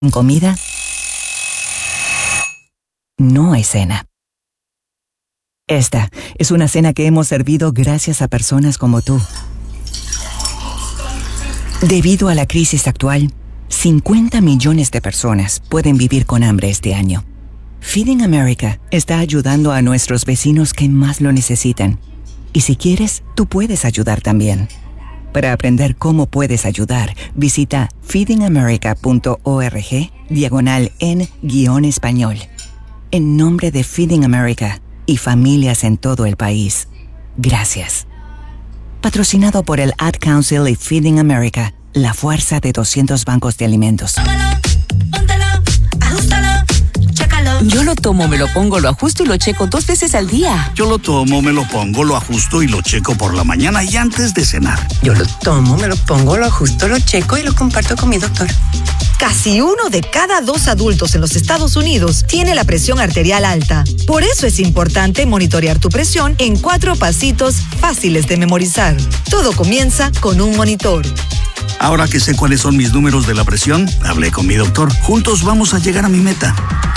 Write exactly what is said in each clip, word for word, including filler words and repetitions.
comida, no hay cena. Esta es una cena que hemos servido gracias a personas como tú. Debido a la crisis actual, cincuenta millones de personas pueden vivir con hambre este año. Feeding America está ayudando a nuestros vecinos que más lo necesitan. Y si quieres, tú puedes ayudar también. Para aprender cómo puedes ayudar, visita feedingamerica.org diagonal en guión español. En nombre de Feeding America y familias en todo el país, gracias. Patrocinado por el Ad Council y Feeding America, la fuerza de doscientos bancos de alimentos. Yo lo tomo, me lo pongo, lo ajusto y lo checo dos veces al día. Yo lo tomo, me lo pongo, lo ajusto y lo checo por la mañana y antes de cenar. Yo lo tomo, me lo pongo, lo ajusto, lo checo y lo comparto con mi doctor. Casi uno de cada dos adultos en los Estados Unidos tiene la presión arterial alta. Por eso es importante monitorear tu presión en cuatro pasitos fáciles de memorizar. Todo comienza con un monitor. Ahora que sé cuáles son mis números de la presión, hablé con mi doctor. Juntos vamos a llegar a mi meta.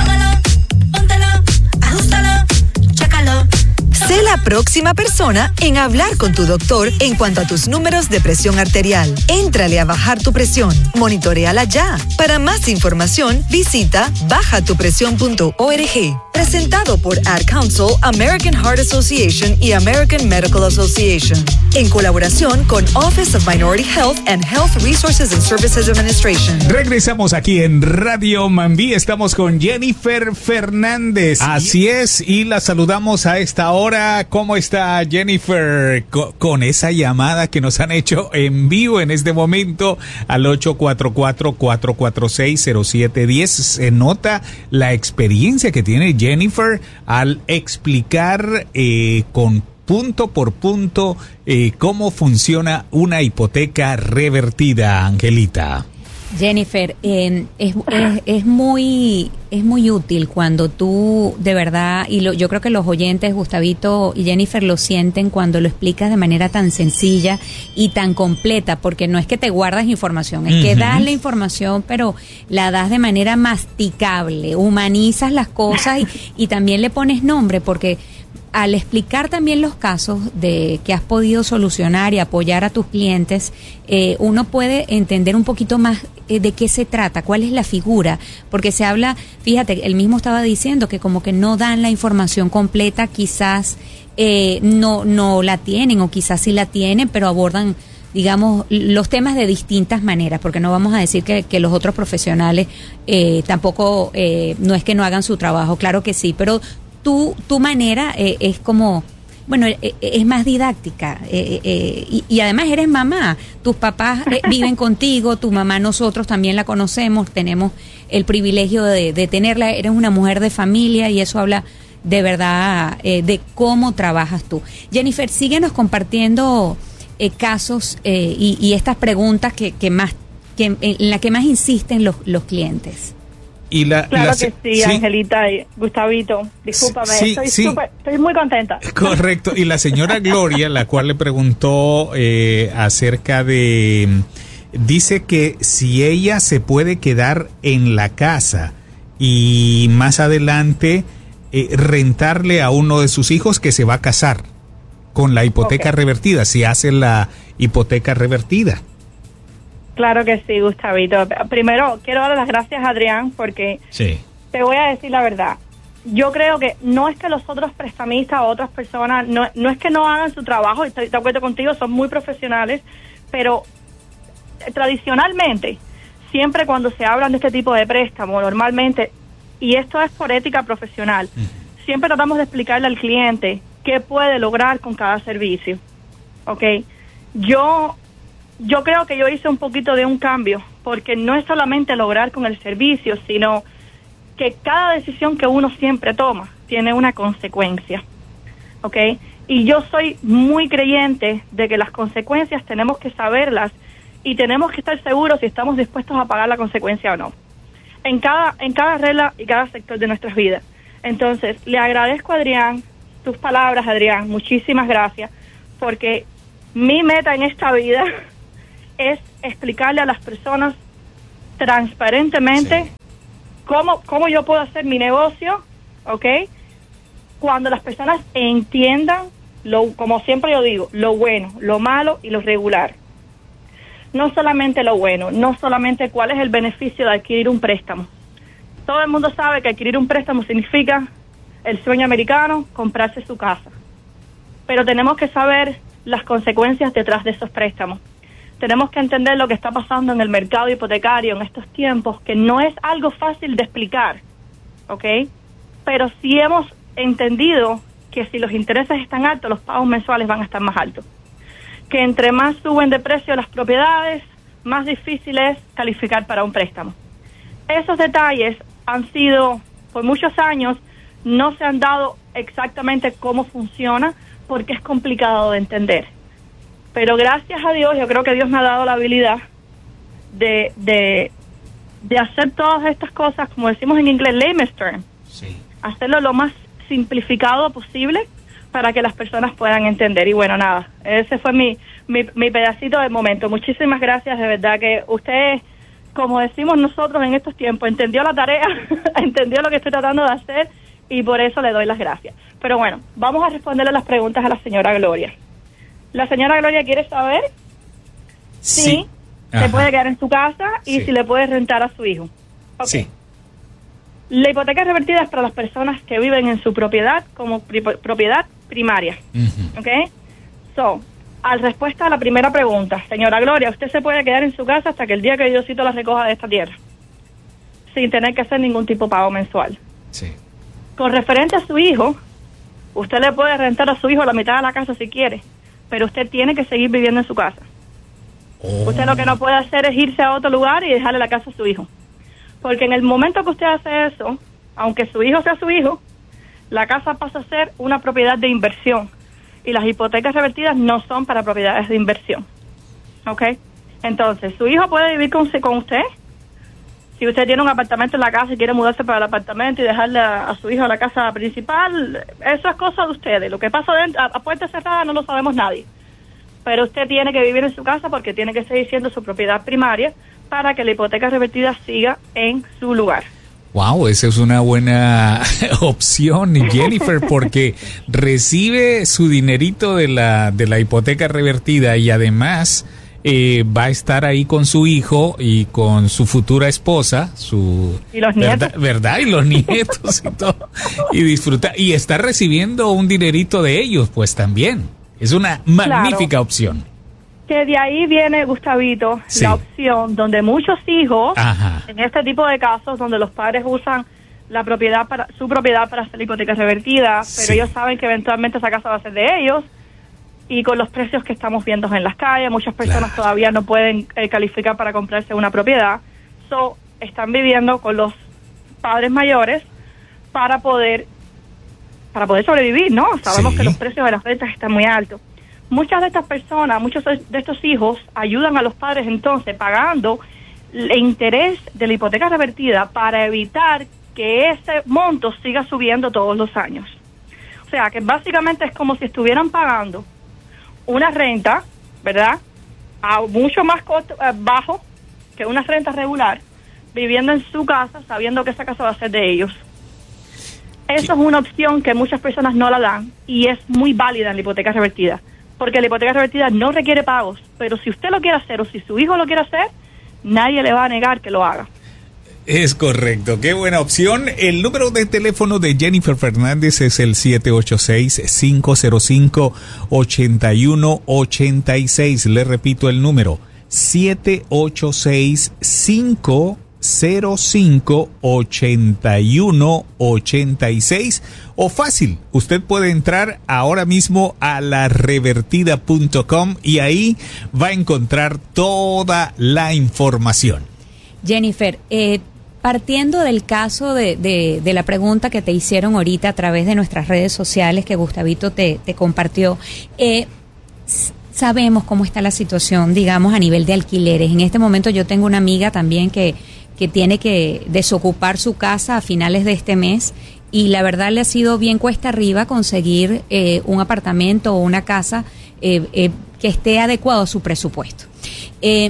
Sé la próxima persona en hablar con tu doctor en cuanto a tus números de presión arterial. Éntrale a bajar tu presión. Monitoréala ya. Para más información, visita baja tu presión punto org. Presentado por Ad Council, American Heart Association y American Medical Association. En colaboración con Office of Minority Health and Health Resources and Services Administration. Regresamos aquí en Radio Mambí. Estamos con Jennifer Fernández. Así es, y la saludamos a esta hora. ¿Cómo está Jennifer? Con, con esa llamada que nos han hecho en vivo en este momento al ocho cuatro cuatro, cuatro cuatro seis, cero siete uno cero. Se nota la experiencia que tiene Jennifer al explicar eh, con punto por punto eh, cómo funciona una hipoteca revertida, Angelita. Jennifer, eh, es, es, es muy es muy útil cuando tú de verdad, y lo, yo creo que los oyentes, Gustavito y Jennifer, lo sienten cuando lo explicas de manera tan sencilla y tan completa, porque no es que te guardas información, es uh-huh. que das la información, pero la das de manera masticable, humanizas las cosas y, y también le pones nombre, porque al explicar también los casos de que has podido solucionar y apoyar a tus clientes, eh, uno puede entender un poquito más eh, de qué se trata, cuál es la figura, porque se habla, fíjate, él mismo estaba diciendo que como que no dan la información completa, quizás eh, no, no la tienen o quizás sí la tienen, pero abordan, digamos, los temas de distintas maneras, porque no vamos a decir que, que los otros profesionales eh, tampoco, eh, no es que no hagan su trabajo, claro que sí, pero Tu, tu manera eh, es como, bueno, eh, es más didáctica eh, eh, y, y además eres mamá, tus papás eh, viven contigo, tu mamá nosotros también la conocemos, tenemos el privilegio de, de tenerla, eres una mujer de familia y eso habla de verdad eh, de cómo trabajas tú. Jennifer, síguenos compartiendo eh, casos eh, y, y estas preguntas que, que más, que, en las que más insisten los, los clientes. Y la, claro la, que sí, sí, Angelita y Gustavito, discúlpame, sí, estoy, sí. super, estoy muy contenta. Correcto, y la señora Gloria, la cual le preguntó eh, acerca de, dice que si ella se puede quedar en la casa y más adelante eh, rentarle a uno de sus hijos que se va a casar con la hipoteca okay. revertida, si hace la hipoteca revertida. Claro que sí, Gustavito. Primero, quiero dar las gracias a Adrián porque sí. te voy a decir la verdad. Yo creo que no es que los otros prestamistas o otras personas, no, no es que no hagan su trabajo, estoy de acuerdo contigo, son muy profesionales, pero tradicionalmente, siempre cuando se hablan de este tipo de préstamo, normalmente, y esto es por ética profesional, uh-huh. siempre tratamos de explicarle al cliente qué puede lograr con cada servicio. ¿Ok? Yo... Yo creo que yo hice un poquito de un cambio, porque no es solamente lograr con el servicio, sino que cada decisión que uno siempre toma tiene una consecuencia, ¿ok? Y yo soy muy creyente de que las consecuencias tenemos que saberlas y tenemos que estar seguros si estamos dispuestos a pagar la consecuencia o no, en cada, en cada regla y cada sector de nuestras vidas. Entonces, le agradezco a Adrián, tus palabras, Adrián, muchísimas gracias, porque mi meta en esta vida es explicarle a las personas transparentemente Sí. cómo, cómo yo puedo hacer mi negocio, ¿ok? Cuando las personas entiendan, lo, como siempre yo digo, lo bueno, lo malo y lo regular. No solamente lo bueno, no solamente cuál es el beneficio de adquirir un préstamo. Todo el mundo sabe que adquirir un préstamo significa el sueño americano, comprarse su casa. Pero tenemos que saber las consecuencias detrás de esos préstamos. Tenemos que entender lo que está pasando en el mercado hipotecario en estos tiempos, que no es algo fácil de explicar, ¿ok? Pero sí hemos entendido que si los intereses están altos, los pagos mensuales van a estar más altos. Que entre más suben de precio las propiedades, más difícil es calificar para un préstamo. Esos detalles han sido, por muchos años, no se han dado exactamente cómo funciona, porque es complicado de entender. Pero gracias a Dios, yo creo que Dios me ha dado la habilidad de, de, de hacer todas estas cosas, como decimos en inglés, layman's terms. Sí. Hacerlo lo más simplificado posible para que las personas puedan entender. Y bueno, nada, ese fue mi, mi, mi pedacito del momento. Muchísimas gracias, de verdad que usted, como decimos nosotros en estos tiempos, entendió la tarea, entendió lo que estoy tratando de hacer, y por eso le doy las gracias. Pero bueno, vamos a responderle las preguntas a la señora Gloria. La señora Gloria quiere saber Sí. si Ajá. se puede quedar en su casa y Sí. si le puede rentar a su hijo. Okay. Sí. La hipoteca revertida es para las personas que viven en su propiedad como pri- propiedad primaria. Ujú. ¿Ok? So, al respuesta a la primera pregunta, señora Gloria, usted se puede quedar en su casa hasta que el día que Diosito la recoja de esta tierra, sin tener que hacer ningún tipo de pago mensual. Sí. Con referente a su hijo, usted le puede rentar a su hijo la mitad de la casa si quiere, pero usted tiene que seguir viviendo en su casa. Oh. Usted lo que no puede hacer es irse a otro lugar y dejarle la casa a su hijo. Porque en el momento que usted hace eso, aunque su hijo sea su hijo, la casa pasa a ser una propiedad de inversión. Y las hipotecas revertidas no son para propiedades de inversión. ¿Ok? Entonces, su hijo puede vivir con, con usted. Si usted tiene un apartamento en la casa y quiere mudarse para el apartamento y dejarle a, a su hijo a la casa principal, eso es cosa de ustedes. Lo que pasa dentro, a, a puerta cerrada no lo sabemos nadie. Pero usted tiene que vivir en su casa porque tiene que seguir siendo su propiedad primaria para que la hipoteca revertida siga en su lugar. Wow, esa es una buena opción, Jennifer, porque recibe su dinerito de la de la hipoteca revertida y además eh, va a estar ahí con su hijo y con su futura esposa, su Y los nietos. ¿verdad? ¿verdad? Y los nietos y todo, y disfrutar y está recibiendo un dinerito de ellos, pues también es una magnífica Claro. opción. Que de ahí viene, Gustavito, Sí. la opción donde muchos hijos, Ajá. en este tipo de casos donde los padres usan la propiedad para su propiedad para hacer la hipoteca revertida, pero Sí. ellos saben que eventualmente esa casa va a ser de ellos, y con los precios que estamos viendo en las calles, muchas personas Claro. todavía no pueden eh, calificar para comprarse una propiedad, so están viviendo con los padres mayores para poder para poder sobrevivir, ¿no? Sabemos Sí. que los precios de las rentas están muy altos. Muchas de estas personas, muchos de estos hijos ayudan a los padres entonces pagando el interés de la hipoteca revertida para evitar que ese monto siga subiendo todos los años. O sea, que básicamente es como si estuvieran pagando una renta, ¿verdad?, a mucho más costo, eh, bajo que una renta regular, viviendo en su casa, sabiendo que esa casa va a ser de ellos. Eso es una opción que muchas personas no la dan y es muy válida en la hipoteca revertida, porque la hipoteca revertida no requiere pagos, pero si usted lo quiere hacer o si su hijo lo quiere hacer, nadie le va a negar que lo haga. Es correcto, qué buena opción. El número de teléfono de Jennifer Fernández es el siete ocho seis, cinco cero cinco, ocho uno ocho seis. Le repito el número, siete ocho seis, cinco cero cinco, ocho uno ocho seis. O fácil, usted puede entrar ahora mismo a la revertida punto com y ahí va a encontrar toda la información. Jennifer, eh, partiendo del caso de, de, de la pregunta que te hicieron ahorita a través de nuestras redes sociales que Gustavito te, te compartió, eh, s- sabemos cómo está la situación, digamos, a nivel de alquileres. En este momento yo tengo una amiga también que, que tiene que desocupar su casa a finales de este mes y la verdad le ha sido bien cuesta arriba conseguir eh, un apartamento o una casa eh, eh, que esté adecuado a su presupuesto. Eh,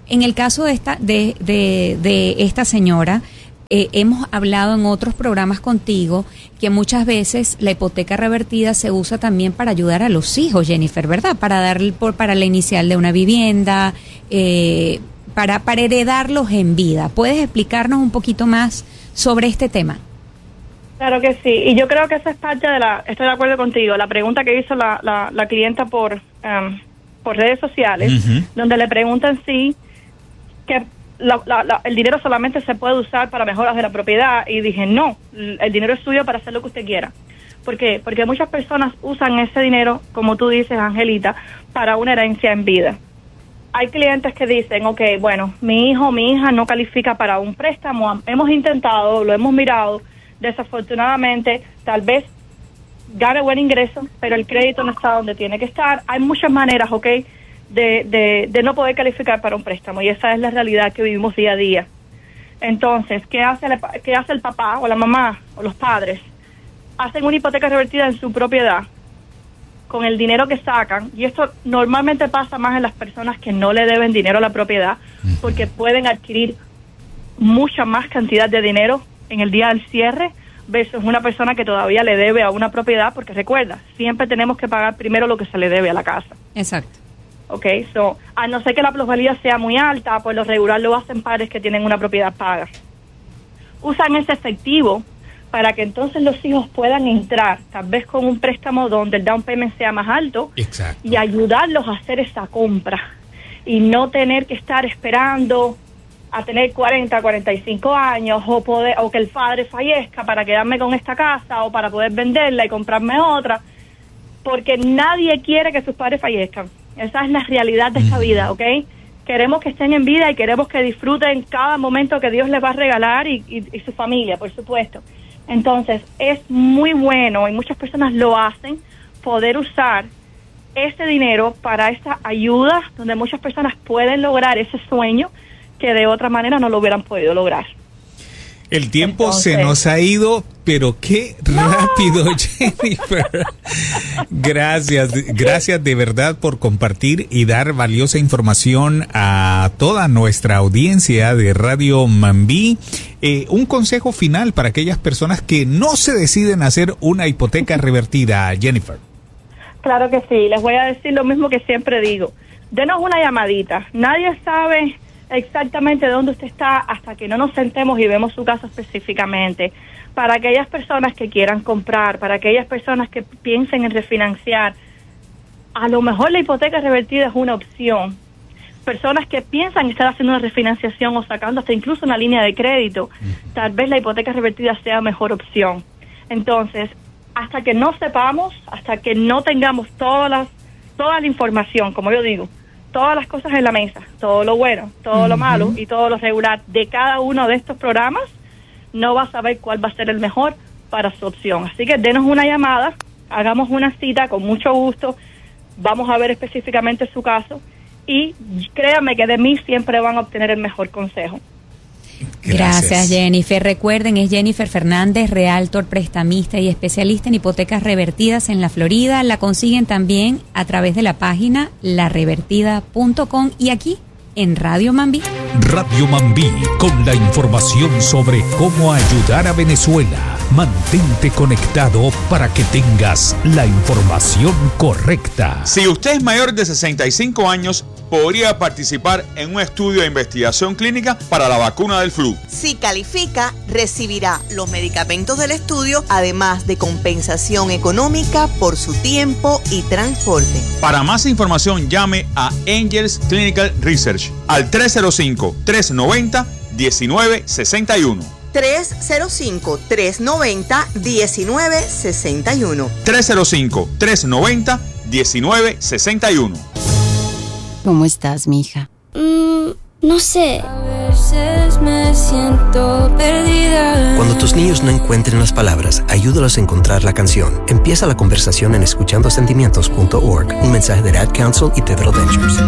En el caso de esta, de, de, de esta señora, eh, hemos hablado en otros programas contigo que muchas veces la hipoteca revertida se usa también para ayudar a los hijos, Jennifer, ¿verdad? Para darle por, para la inicial de una vivienda, eh, para, para heredarlos en vida. ¿Puedes explicarnos un poquito más sobre este tema? Claro que sí, y yo creo que esa es parte de la, estoy de acuerdo contigo, la pregunta que hizo la, la, la clienta por, um, por redes sociales, uh-huh. donde le preguntan si que la, la, la, el dinero solamente se puede usar para mejoras de la propiedad, y dije no, el dinero es suyo para hacer lo que usted quiera. ¿Por qué? Porque muchas personas usan ese dinero, como tú dices, Angelita, para una herencia en vida. Hay clientes que dicen, ok, bueno, mi hijo o mi hija no califica para un préstamo, hemos intentado, lo hemos mirado, desafortunadamente, tal vez gane buen ingreso, pero el crédito no está donde tiene que estar. Hay muchas maneras, ok, de, de, de no poder calificar para un préstamo, y esa es la realidad que vivimos día a día. Entonces, ¿qué hace el, qué hace el papá o la mamá o los padres? Hacen una hipoteca revertida en su propiedad con el dinero que sacan, y esto normalmente pasa más en las personas que no le deben dinero a la propiedad, porque pueden adquirir mucha más cantidad de dinero en el día del cierre versus una persona que todavía le debe a una propiedad, porque recuerda, siempre tenemos que pagar primero lo que se le debe a la casa. Exacto. Ok, so, a no ser que la plusvalía sea muy alta, pues lo regular lo hacen padres que tienen una propiedad paga. Usan ese efectivo para que entonces los hijos puedan entrar, tal vez con un préstamo donde el down payment sea más alto. Exacto. Y ayudarlos a hacer esa compra y no tener que estar esperando a tener cuarenta, cuarenta y cinco años o poder o que el padre fallezca para quedarme con esta casa o para poder venderla y comprarme otra, porque nadie quiere que sus padres fallezcan. Esa es la realidad de esta vida, ¿ok? Queremos que estén en vida y queremos que disfruten cada momento que Dios les va a regalar y, y, y su familia, por supuesto. Entonces, es muy bueno, y muchas personas lo hacen, poder usar ese dinero para esta ayuda, donde muchas personas pueden lograr ese sueño que de otra manera no lo hubieran podido lograr. El tiempo Entonces, se nos ha ido, pero qué rápido, no. Jennifer. Gracias, gracias de verdad por compartir y dar valiosa información a toda nuestra audiencia de Radio Mambí. Eh, un consejo final para aquellas personas que no se deciden hacer una hipoteca revertida, Jennifer. Claro que sí, les voy a decir lo mismo que siempre digo. Denos una llamadita. Nadie sabe exactamente dónde usted está hasta que no nos sentemos y vemos su caso específicamente. Para aquellas personas que quieran comprar, para aquellas personas que piensen en refinanciar, a lo mejor la hipoteca revertida es una opción. Personas que piensan estar haciendo una refinanciación o sacando hasta incluso una línea de crédito, tal vez la hipoteca revertida sea mejor opción. Entonces, hasta que no sepamos, hasta que no tengamos todas las, toda la información, como yo digo, todas las cosas en la mesa, todo lo bueno, todo uh-huh. lo malo y todo lo regular de cada uno de estos programas, no va a saber cuál va a ser el mejor para su opción. Así que denos una llamada, hagamos una cita con mucho gusto, vamos a ver específicamente su caso y créanme que de mí siempre van a obtener el mejor consejo. Gracias. Gracias, Jennifer. Recuerden, es Jennifer Fernández, realtor, prestamista y especialista en hipotecas revertidas en la Florida. La consiguen también a través de la página la revertida punto com y aquí en Radio Mambí. Radio Mambí, con la información sobre cómo ayudar a Venezuela. Mantente conectado para que tengas la información correcta. Si usted es mayor de sesenta y cinco años, podría participar en un estudio de investigación clínica para la vacuna del flu. Si califica, recibirá los medicamentos del estudio, además de compensación económica por su tiempo y transporte. Para más información, llame a Angels Clinical Research al tres cero cinco, tres nueve cero, uno nueve seis uno. tres cero cinco, tres nueve cero, uno nueve seis uno. tres cero cinco, tres nueve cero, uno nueve seis uno. ¿Cómo estás, mija? Mm, no sé. A veces me siento perdida. Cuando tus niños no encuentren las palabras, ayúdalos a encontrar la canción. Empieza la conversación en escuchando sentimientos punto org. Un mensaje de Ad Council y Pivotal Ventures.